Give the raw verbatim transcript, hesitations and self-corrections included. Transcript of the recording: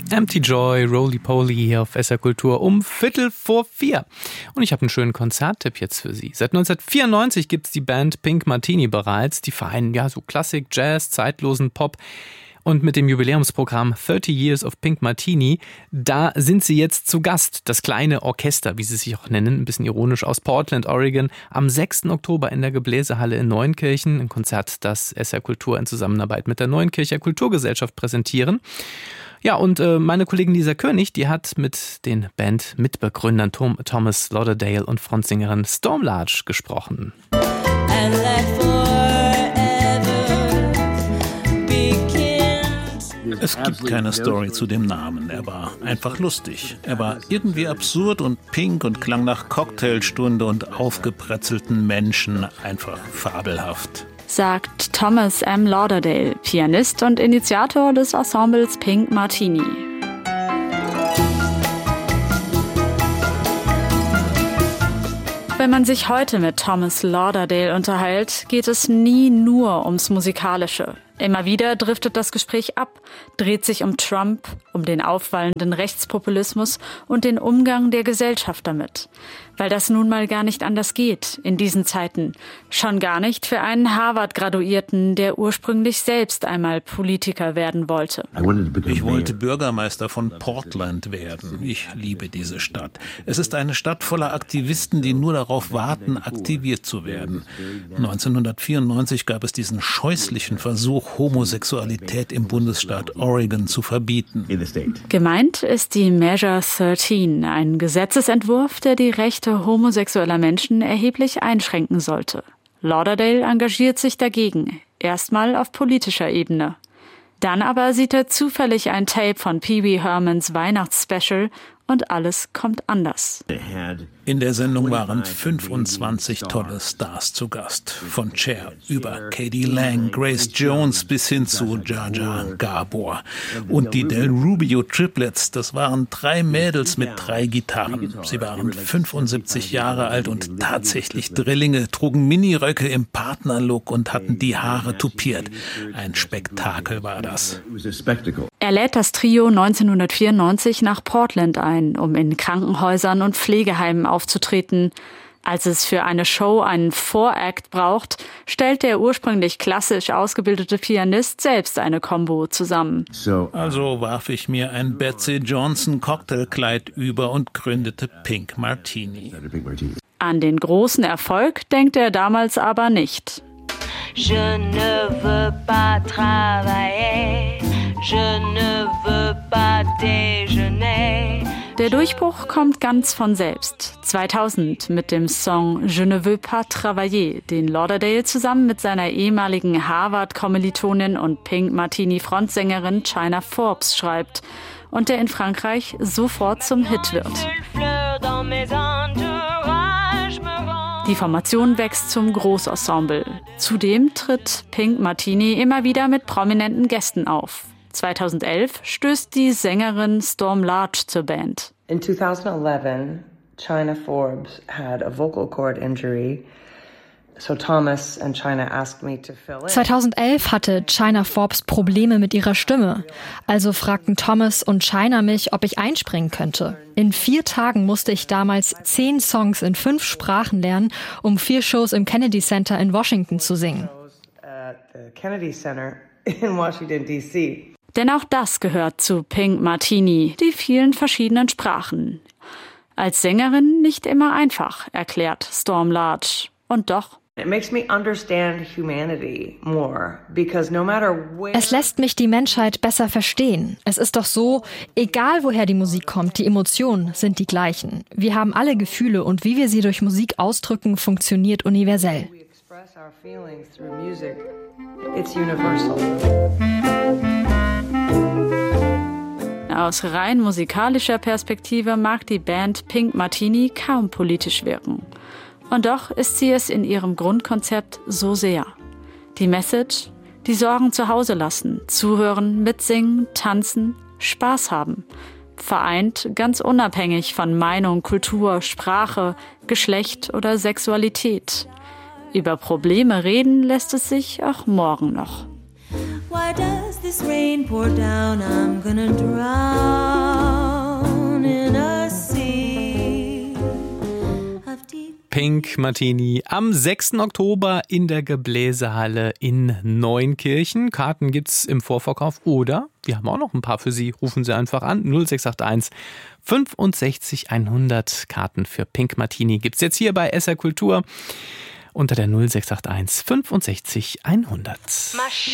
Empty Joy, Roly Poly hier auf S R Kultur um Viertel vor vier. Und ich habe einen schönen Konzerttipp jetzt für Sie. Seit neunzehnhundertvierundneunzig gibt es die Band Pink Martini bereits. Die vereinen ja so Klassik, Jazz, zeitlosen Pop. Und mit dem Jubiläumsprogramm thirty Years of Pink Martini, da sind sie jetzt zu Gast. Das kleine Orchester, wie sie sich auch nennen, ein bisschen ironisch, aus Portland, Oregon, am sechsten Oktober in der Gebläsehalle in Neunkirchen. Ein Konzert, das S R Kultur in Zusammenarbeit mit der Neunkircher Kulturgesellschaft präsentieren. Ja, und äh, meine Kollegin Lisa König, die hat mit den Band-Mitbegründern Tom, Thomas Lauderdale und Frontsängerin Storm Large gesprochen. Es gibt keine Story zu dem Namen. Er war einfach lustig. Er war irgendwie absurd und pink und klang nach Cocktailstunde und aufgebretzelten Menschen. Einfach fabelhaft. Sagt Thomas M. Lauderdale, Pianist und Initiator des Ensembles Pink Martini. Wenn man sich heute mit Thomas Lauderdale unterhält, geht es nie nur ums Musikalische. Immer wieder driftet das Gespräch ab, dreht sich um Trump, um den aufwallenden Rechtspopulismus und den Umgang der Gesellschaft damit. Weil das nun mal gar nicht anders geht in diesen Zeiten. Schon gar nicht für einen Harvard-Graduierten, der ursprünglich selbst einmal Politiker werden wollte. Ich wollte Bürgermeister von Portland werden. Ich liebe diese Stadt. Es ist eine Stadt voller Aktivisten, die nur darauf warten, aktiviert zu werden. neunzehnhundertvierundneunzig gab es diesen scheußlichen Versuch, Homosexualität im Bundesstaat Oregon zu verbieten. Gemeint ist die Measure thirteen, ein Gesetzesentwurf, der die Rechte homosexueller Menschen erheblich einschränken sollte. Lauderdale engagiert sich dagegen, erstmal auf politischer Ebene. Dann aber sieht er zufällig ein Tape von Pee Wee Hermans Weihnachtsspecial und alles kommt anders. In der Sendung waren fünfundzwanzig tolle Stars zu Gast. Von Cher über Katie Lang, Grace Jones bis hin zu Jaja Gabor. Und die Del Rubio Triplets, das waren drei Mädels mit drei Gitarren. Sie waren fünfundsiebzig Jahre alt und tatsächlich Drillinge, trugen Miniröcke im Partnerlook und hatten die Haare tupiert. Ein Spektakel war das. Er lädt das Trio neunzehnhundertvierundneunzig nach Portland ein, um in Krankenhäusern und Pflegeheimen aufzutreten. Als es für eine Show einen Vorakt braucht, stellt der ursprünglich klassisch ausgebildete Pianist selbst eine Combo zusammen. Also warf ich mir ein Betsy Johnson Cocktailkleid über und gründete Pink Martini. An den großen Erfolg denkt er damals aber nicht. Je ne veux pas travailler, je ne veux pas déjeuner. Der Durchbruch kommt ganz von selbst. zweitausend mit dem Song Je ne veux pas travailler, den Lauderdale zusammen mit seiner ehemaligen Harvard-Kommilitonin und Pink Martini-Frontsängerin China Forbes schreibt und der in Frankreich sofort zum Hit wird. Die Formation wächst zum Großensemble. Zudem tritt Pink Martini immer wieder mit prominenten Gästen auf. zweitausendelf stößt die Sängerin Storm Large zur Band. In twenty eleven, China Forbes had a vocal cord injury. So Thomas and China asked me to fill in. zweitausendelf hatte China Forbes Probleme mit ihrer Stimme. Also fragten Thomas und China mich, ob ich einspringen könnte. In vier Tagen musste ich damals zehn Songs in fünf Sprachen lernen, um vier Shows im Kennedy Center in Washington zu singen. At the Kennedy Center in Washington, D C Denn auch das gehört zu Pink Martini, die vielen verschiedenen Sprachen. Als Sängerin nicht immer einfach, erklärt Storm Large. Und doch. Es lässt mich die Menschheit besser verstehen. Es ist doch so, egal woher die Musik kommt, die Emotionen sind die gleichen. Wir haben alle Gefühle und wie wir sie durch Musik ausdrücken, funktioniert universell. Aus rein musikalischer Perspektive mag die Band Pink Martini kaum politisch wirken. Und doch ist sie es in ihrem Grundkonzept so sehr. Die Message, die Sorgen zu Hause lassen, zuhören, mitsingen, tanzen, Spaß haben. Vereint ganz unabhängig von Meinung, Kultur, Sprache, Geschlecht oder Sexualität. Über Probleme reden lässt es sich auch morgen noch. Why does this rain pour down? I'm gonna drown in a sea of deep. Pink Martini am sechsten Oktober in der Gebläsehalle in Neunkirchen. Karten gibt's im Vorverkauf oder wir haben auch noch ein paar für Sie. Rufen Sie einfach an. null sechs acht eins fünfundsechzig hundert Karten für Pink Martini gibt's jetzt hier bei S R Kultur unter der null sechs acht eins fünfundsechzig hundert.